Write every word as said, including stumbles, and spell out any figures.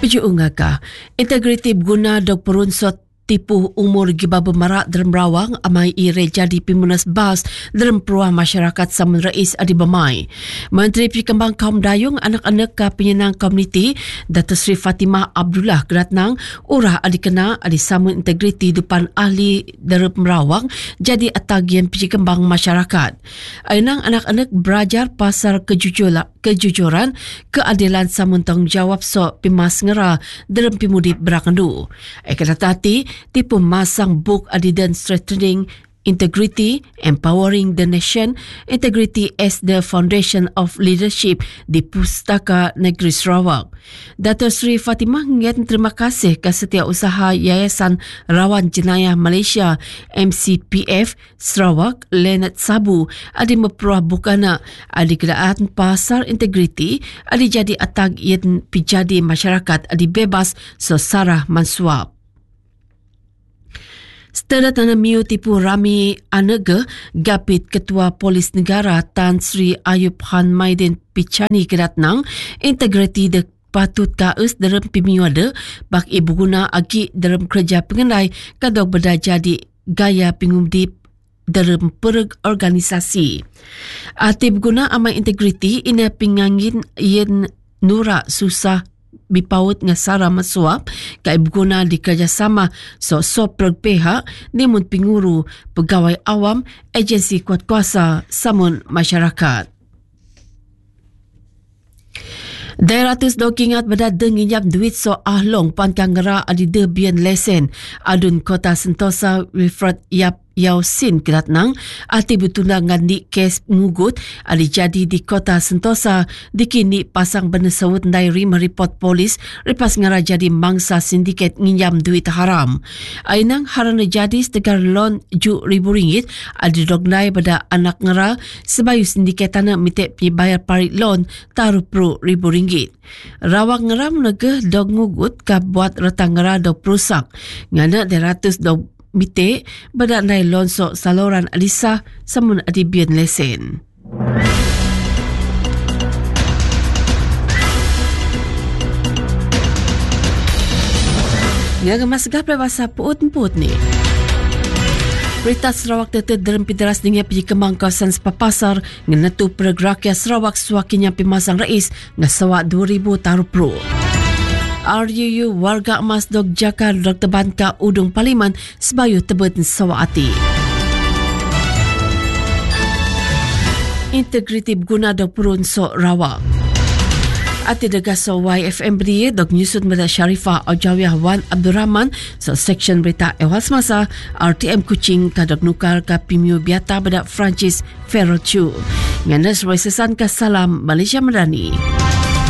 Pejuungaka, integriti berguna dok perunsut tipu umur giba bermarak dalam rawang amai ire jadi pimunas bas dalam peruah masyarakat Samun Rais Adi Bamai. Menteri Perkembangan Kaum Dayung Anak-anak ke Penyenang Komuniti Datuk Seri Fatimah Abdullah Geratnang urah adi kena adi samun integriti depan ahli dalam merawang jadi atagian perkembangan masyarakat. Ainang anak-anak belajar pasal kejujuran, kejujuran keadilan samun tanggungjawab so pimas ngera dalam pimudi berakandu. Ikat hati tipu masang book adidan strengthening integrity, empowering the nation, integrity as the foundation of leadership di Pustaka Negeri Sarawak. Datuk Seri Fatimah ngiat terima kasih ke setiausaha Yayasan Rawan Jenayah Malaysia M C P F Sarawak Leonard Sabu adi memperluah bukana adi kedaan pasar integriti adi jadi atag yang pijadi masyarakat adi bebas sesarah mansuap. Setelah tanah miu tipu rami anega, Gapit Ketua Polis Negara Tan Sri Ayub Han Maidin Pichani Keratnang, integriti de patut kaus dalam pimiu ada, bak ibu guna agi dalam kerja pengendai kadok beda jadi gaya pengumdi dalam perorganisasi. Ati berguna amai integriti ina pingangin yen nura susah bipaut ngasara masuap kai berguna di kerjasama so-so pihak nimun pinguru pegawai awam agensi kuat kuasa samun masyarakat. Daerah tus dokingat beda denginyap duit so ahlong pankang ngera adi debian lesen adun Kota Sentosa Wilfred Yap Yau Sin Keratnang ati betuna ngandi kes ngugut adi jadi di Kota Sentosa dikini pasang benesawut dairi meripot polis lepas ngara jadi mangsa sindiket nginyam duit haram. Ainang harana jadi setegar lon ju ribu ringgit adi dognai pada anak ngara sebayu sindiketana mitek bayar parit lon taruh pro ribu ringgit. Rawak ngara menegah dog ngugut ka buat retang ngara dog perusak ngana deratus dog mite badak nai lonsok saluran alisa samun adibian lesen. Ngaga masgah berbahasa puut-puut ni. Berita Sarawak tetap dalam pideras dengan pergi kembang kawasan sepapasar ngenatu pergerakan Sarawak suakinya pimasang rais ngasawak dua ribu taruh pro. R U U warga emas dok Jakar dok teban ka Udung Parlimen sebayu tebet sawati. Integriti berguna dok purun sok rawak. Ati dega so Y F M beriye dok nyusut meda Syarifah Aujawiyah Wan Abdul Rahman so section berita ehwal semasa R T M Kuching ka dok nukar ka Pimiu Biata beda Francis Ferrochu. Ngana sesuai sesan ka Salam Malaysia Madani.